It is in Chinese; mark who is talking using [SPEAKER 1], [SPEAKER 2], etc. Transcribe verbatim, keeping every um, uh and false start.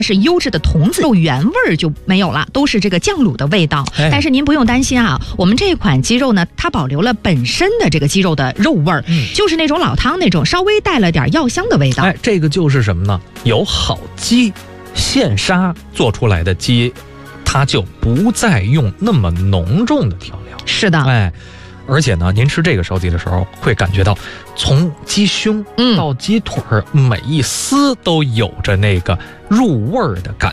[SPEAKER 1] 是优质的童子肉，原味儿就没有了，都是这个酱卤的味道。
[SPEAKER 2] 哎、
[SPEAKER 1] 但是您不用担心啊，我们这款鸡肉呢，它保留了本身的这个鸡肉的肉味儿、嗯，就是那种老汤那种，稍微带了点药香的味道。
[SPEAKER 2] 哎，这个就是什么呢？有好鸡现杀做出来的鸡，它就不再用那么浓重的调料。
[SPEAKER 1] 是的，
[SPEAKER 2] 哎。而且呢，您吃这个烧鸡的时候，会感觉到从鸡胸到鸡腿儿、嗯，每一丝都有着那个入味儿的感觉。